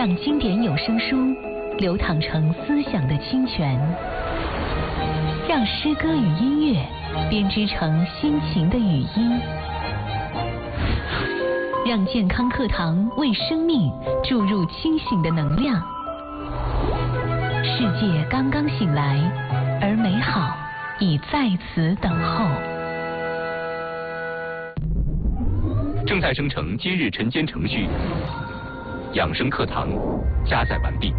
让经典有声书流淌成思想的清泉，让诗歌与音乐编织成心情的语音，让健康课堂为生命注入清醒的能量。世界刚刚醒来，而美好已在此等候。 正在生成今日晨间程序，养生课堂加载完毕。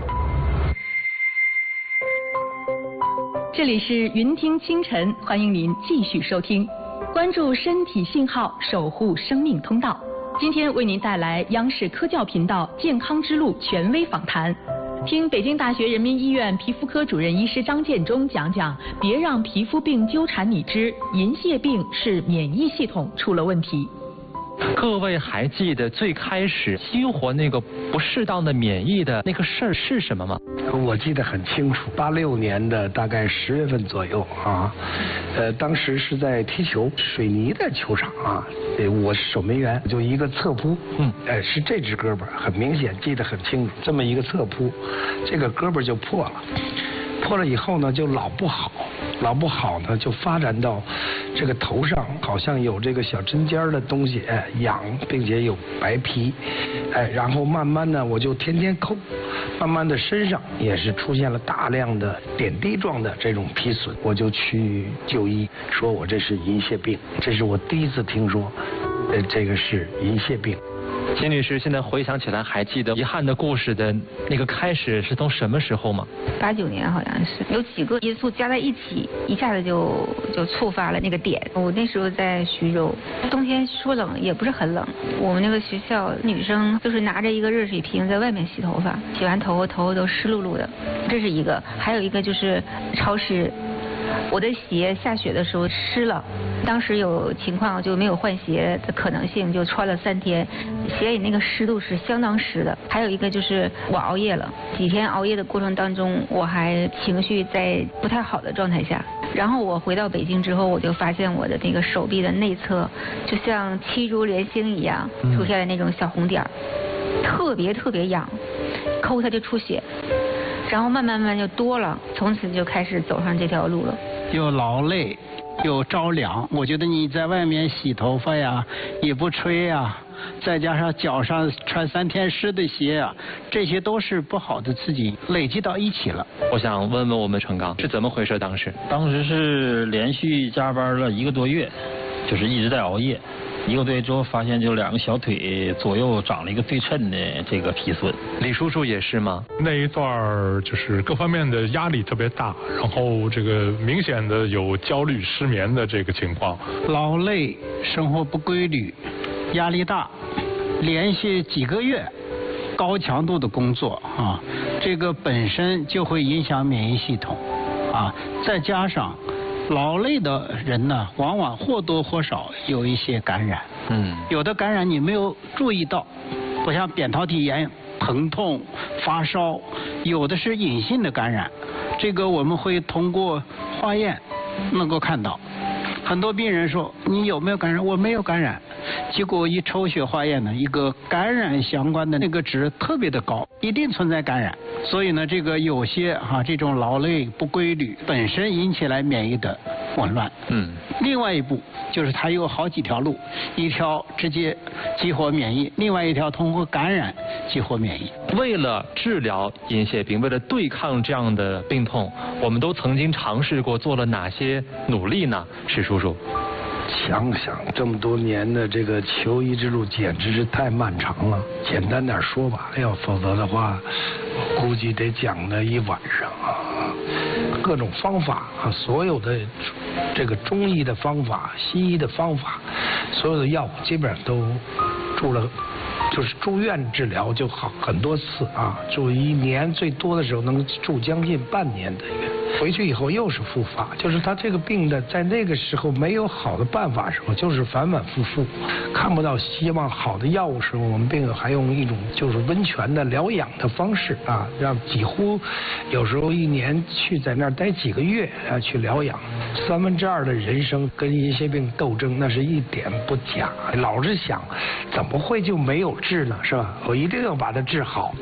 这里是云听清晨，欢迎您继续收听，关注身体信号，守护生命通道。今天为您带来央视科教频道健康之路权威访谈，听北京大学人民医院皮肤科主任医师张建中讲讲，别让皮肤病纠缠你之银屑病是免疫系统出了问题。 各位还记得最开始激活那个不适当的免疫的那个事儿是什么吗？ 我记得很清楚，86年的大概10月份左右啊，当时是在踢球，水泥的球场啊，我是守门员，就一个侧扑，是这只胳膊，很明显记得很清楚，这么一个侧扑，这个胳膊就破了，破了以后呢就老不好呢，就发展到这个头上好像有这个小针尖的东西，痒，并且有白皮，然后慢慢呢我就天天抠，慢慢的身上也是出现了大量的点滴状的这种皮损，我就去就医，说我这是银屑病，这是我第一次听说，这个是银屑病。 金女士现在回想起来，还记得遗憾的故事的那个开始是从什么时候吗 ？89年好像是，有几个因素加在一起，一下子就触发了那个点。我那时候在徐州，冬天说冷也不是很冷，我们那个学校女生就是拿着一个热水瓶在外面洗头发，洗完头发都湿漉漉的，这是一个。还有一个就是潮湿，我的鞋下雪的时候湿了。当时有情况就没有换鞋的可能性，就穿了3天，鞋里那个湿度是相当湿的。还有一个就是我熬夜了，几天熬夜的过程当中，我还情绪在不太好的状态下。然后我回到北京之后，我就发现我的那个手臂的内侧就像七竹连星一样出现了那种小红点，特别痒，抠它就出血，然后慢慢就多了，从此就开始走上这条路了。 又劳累又着凉，我觉得你在外面洗头发呀也不吹呀，再加上脚上穿3天湿的鞋啊，这些都是不好的刺激累积到一起了。 我想问问我们陈刚是怎么回事？当时是连续加班了1个多月，就是一直在熬夜。1个多月之后，发现就2个小腿左右长了一个对称的这个皮损。 李叔叔也是吗？ 那一段就是各方面的压力特别大，然后这个明显的有焦虑、失眠的这个情况。 劳累，生活不规律，压力大，连续几个月高强度的工作啊，这个本身就会影响免疫系统啊，再加上劳累的人呢，往往或多或少有一些感染。有的感染你没有注意到，不像扁桃体炎、疼痛、发烧，有的是隐性的感染。这个我们会通过化验能够看到。很多病人说你有没有感染？我没有感染。结果一抽血化验呢，一个感染相关的那个值特别的高，一定存在感染。所以呢，这个有些这种劳累不规律本身引起来免疫的紊乱。另外一步就是它有好几条路，一条直接激活免疫，另外一条通过感染激活免疫。 为了治疗银屑病，为了对抗这样的病痛，我们都曾经尝试过做了哪些努力呢？史叔叔。 想想这么多年的这个求医之路简直是太漫长了，简单点说吧，否则的话我估计得讲了一晚上啊。各种方法啊，所有的这个中医的方法、西医的方法，所有的药物基本上都就是住院治疗就好很多次啊，住1年，最多的时候能住将近半年的院。回去以后又是复发，就是他这个病的在那个时候没有好的办法的时候，就是反反复复，看不到希望好的药物时候，我们病友还用一种就是温泉的疗养的方式啊，让几乎有时候1年去在那儿待几个月去疗养。2/3的人生跟银屑病斗争，那是一点不假。老是想怎么会就没有治呢？是吧？我一定要把它治好。